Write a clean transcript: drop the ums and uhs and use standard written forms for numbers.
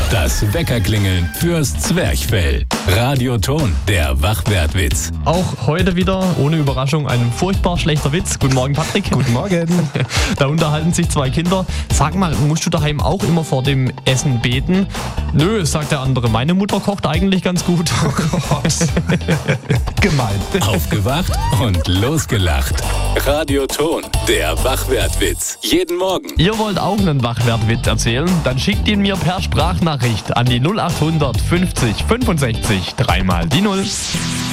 Das Weckerklingeln fürs Zwerchfell. Radioton, der Wachwertwitz. Auch heute wieder, ohne Überraschung, ein furchtbar schlechter Witz. Guten Morgen, Patrick. Guten Morgen. Da unterhalten sich zwei Kinder. Sag mal, musst du daheim auch immer vor dem Essen beten? Nö, sagt der andere, meine Mutter kocht eigentlich ganz gut. Gemein. Aufgewacht und losgelacht. Radioton, der Wachwertwitz. Jeden Morgen. Ihr wollt auch einen Wachwertwitz erzählen? Dann schickt ihn mir per Sprachnachricht an die 0800 50 65 3 mal die 0.